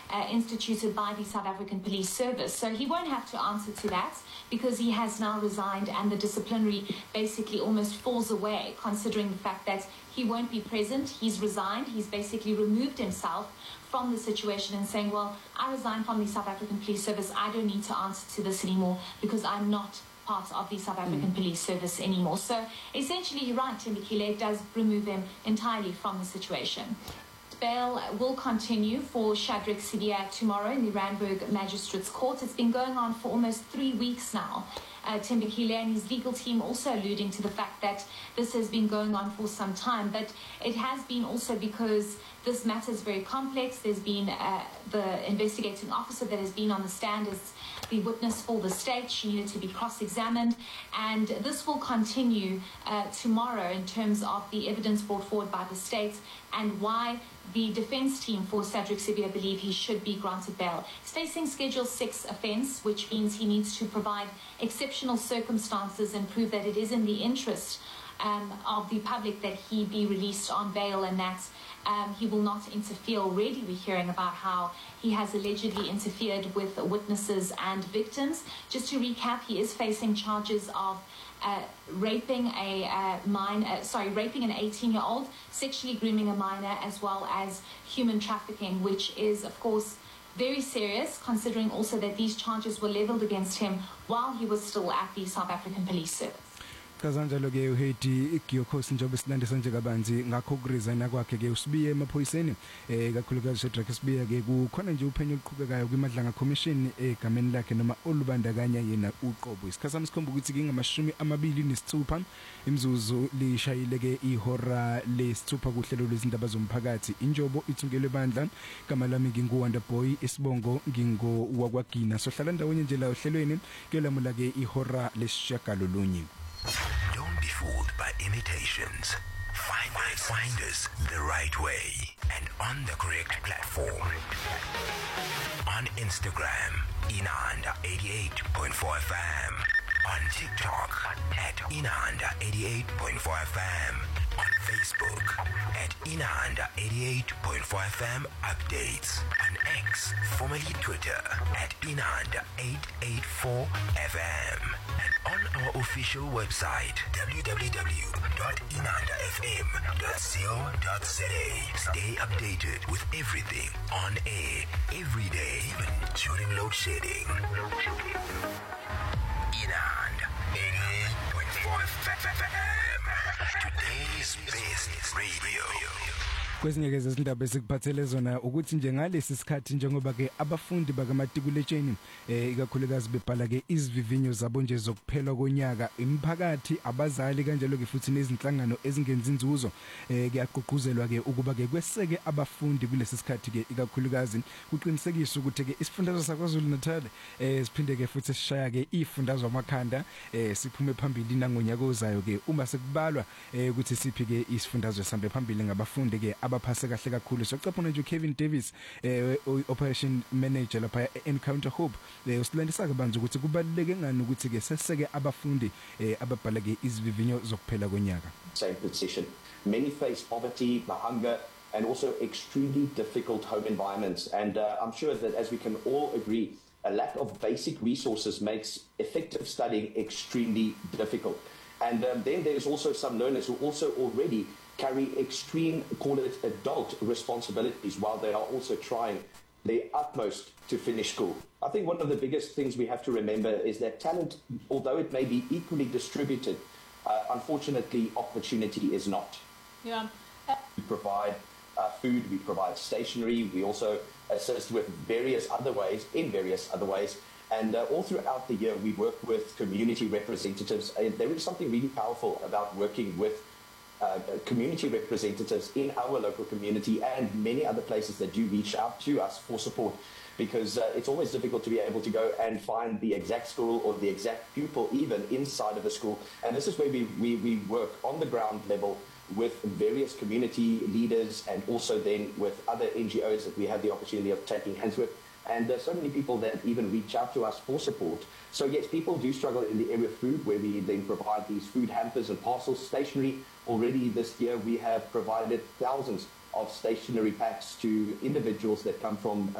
instituted by the South African Police Service. So he won't have to answer to that because he has now resigned, and the disciplinary basically almost falls away, considering the fact that he won't be present. He's resigned. He's basically removed himself from the situation and saying, well, I resigned from the South African Police Service. I don't need to answer to this anymore because I'm not part of the South African Police Service anymore. So essentially, you're right, Thembekile, it does remove him entirely from the situation. Bail will continue for Shadrack Sibiya tomorrow in the Randburg Magistrates Court. It's been going on for almost 3 weeks now. Thembekile and his legal team also alluding to the fact that this has been going on for some time, but it has been also because this matter is very complex. There's been the investigating officer that has been on the stand as the witness for the state. She needed to be cross-examined, and this will continue tomorrow in terms of the evidence brought forward by the state and why the defense team for Shadrack Sibiya believe he should be granted bail. He's facing Schedule 6 offense, which means he needs to provide exceptional circumstances and prove that it is in the interest of the public that he be released on bail, and that he will not interfere. Already we're hearing about how he has allegedly interfered with witnesses and victims. Just to recap, he is facing charges of raping an 18-year-old, sexually grooming a minor, as well as human trafficking, which is, of course, very serious, considering also that these charges were leveled against him while he was still at the South African Police Service. Kazanjalo ke uHedi ikiyokhosi njengoba silandisa nje kabanzi ngakho ukuresign kwakhe ke usibiye emaphoyiseni kakhulukazi Shadrack Sibiya ke kukhona nje uphenyo oluqhubekayo kwimadlanga commission egameni lakhe noma olubandakanya yena uqobo. Isikhathi sikhomba ukuthi ke26 imzuzu lishayile ke ihora lesithupha kuhlelo lwezindaba zomphakathi. Injobo ithungelwe bandla igama lami nginguWanda Boy isibongo ngingo wakwagina. Sohlala ndawonye nje la ohlelweni ke lamula ke ihora lesishagalolunye. Don't be fooled by imitations. Find us the right way and on the correct platform. On Instagram, Inanda 88.4 FM. On TikTok at Inanda 88.4 FM. On Facebook at Inanda 88.4 FM Updates. On X, formerly Twitter, at Inanda 884 FM. And on our official website, www.inandafm.co.za. Stay updated with everything on air, every day, even during load shedding. Inanda 88.4 FM. Today's best radio. Kwezinye ke izindaba ezikuphathele zona ukuthi nje ngalesi sikhathi njengoba ke abafundi bakamatikuletsheni ikakhulukazi bebhala ke izivivinyo zabo nje zokuphelwa konyaka, imiphakathi, abazali kanjalo ke futhi nezinhlangano ezingenza inzuzo kuyaqhuquzelwa ke ukuba ke kweseke abafundi kulesi sikhathi ke ikakhulukazi kuqinisekiswa ukuthi ke isifundazwe saKwaZulu Natal siphinde ke futhi sishaya ke ifundazwe amakhanda siphume phambili nangonyaka ozayo ke uma sekubalwa ukuthi siphi ke isifundazwe sambe phambili ngabafundi ke abaphase kahle kakhulu. Socaphuna nje Kevin Davis operation manager lapha Encounter Hope usilandisa kabanzi ukuthi kubaluleke ngani ukuthi ke seseke abafundi ababhala ke izivivinyo zokuphela konyaka. Same position. Many face poverty, hunger, and also extremely difficult home environments. And I'm sure that, as we can all agree, a lack of basic resources makes effective studying extremely difficult. And then there's also some learners who also already carry extreme, call it adult responsibilities, while they are also trying their utmost to finish school. I think one of the biggest things we have to remember is that talent, although it may be equally distributed, unfortunately, opportunity is not. Yeah. We provide food, we provide stationery, we also assist with various other ways, and all throughout the year we work with community representatives. There is something really powerful about working with community representatives in our local community and many other places that do reach out to us for support, because it's always difficult to be able to go and find the exact school or the exact pupil even inside of a school. And this is where we work on the ground level with various community leaders and also then with other NGOs that we have the opportunity of taking hands with. And there's so many people that even reach out to us for support. So yes, people do struggle in the area of food, where we then provide these food hampers and parcels, stationery. Already this year we have provided thousands of stationery packs to individuals that come from